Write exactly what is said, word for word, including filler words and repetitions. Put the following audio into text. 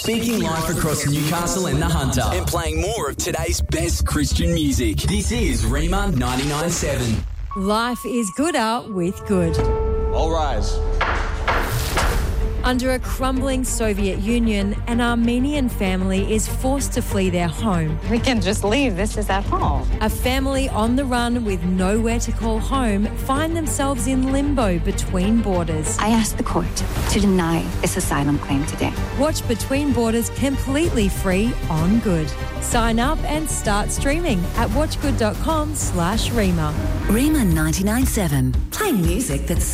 Speaking live across Newcastle and the Hunter and playing more of today's best Christian music. This is Rima ninety-nine point seven. Life is gooder with Good. All rise. Under a crumbling Soviet Union, an Armenian family is forced to flee their home. We can just leave. This is at home. A family on the run with nowhere to call home find themselves in limbo between borders. I asked the court to deny this asylum claim today. Watch Between Borders completely free on Good. Sign up and start streaming at watchgood.com slash Rima. Rima ninety-nine point seven. Playing music that's